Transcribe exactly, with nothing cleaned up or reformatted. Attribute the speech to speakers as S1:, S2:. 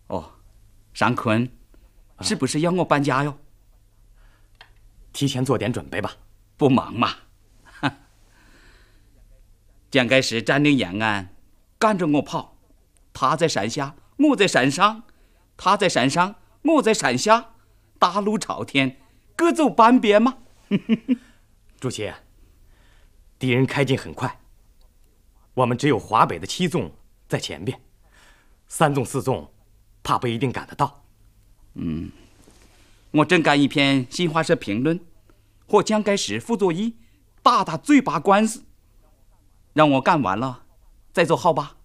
S1: 哦，尚坤，是不是要我搬家哟？
S2: 提前做点准备吧。
S1: 不忙嘛。蒋介石占领延安，赶着我跑，他在山下，我在山上；他在山上，我在山下，大路朝天，各走半边嘛。
S2: 主席，敌人开进很快，我们只有华北的七纵在前边，三纵四纵怕不一定赶得到。
S1: 嗯，我正赶一篇新华社评论，和蒋介石、傅作义打打嘴巴官司，让我赶完了再走好吧？